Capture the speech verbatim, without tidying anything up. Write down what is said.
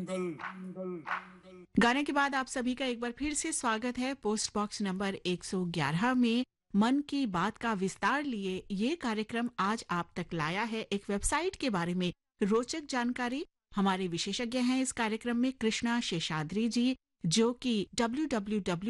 गाने के बाद आप सभी का एक बार फिर से स्वागत है पोस्ट बॉक्स नंबर एक सौ ग्यारह में। मन की बात का विस्तार लिए ये कार्यक्रम आज आप तक लाया है एक वेबसाइट के बारे में रोचक जानकारी। हमारे विशेषज्ञ हैं इस कार्यक्रम में कृष्णा शेषाद्री जी, जो कि डब्ल्यू डब्ल्यू डब्ल्यू